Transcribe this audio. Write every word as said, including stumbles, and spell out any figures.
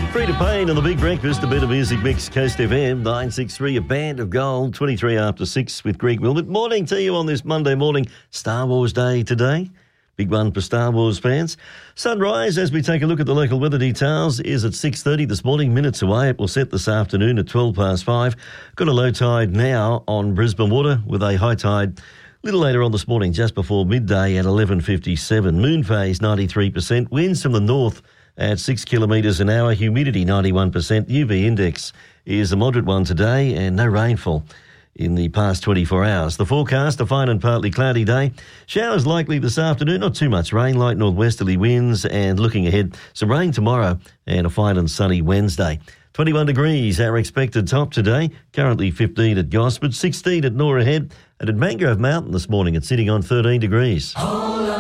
Frida Payne on the Big Breakfast, a bit of music mix, Coast F M, nine six three, a band of gold, twenty-three after six with Greg Wilmot. Morning to you on this Monday morning, Star Wars Day today. Big one for Star Wars fans. Sunrise, as we take a look at the local weather details, is at six thirty this morning, minutes away. It will set this afternoon at twelve past five. Got a low tide now on Brisbane Water with a high tide a little later on this morning, just before midday at eleven fifty-seven. Moon phase ninety-three percent. Winds from the north at six kilometres an hour. Humidity ninety-one percent. U V index is a moderate one today and no rainfall in the past twenty-four hours. The forecast, a fine and partly cloudy day. Showers likely this afternoon, not too much rain, light northwesterly winds, and looking ahead, some rain tomorrow and a fine and sunny Wednesday. twenty-one degrees, our expected top today. Currently fifteen at Gosford, sixteen at Norah Head, and at Mangrove Mountain this morning it's sitting on thirteen degrees.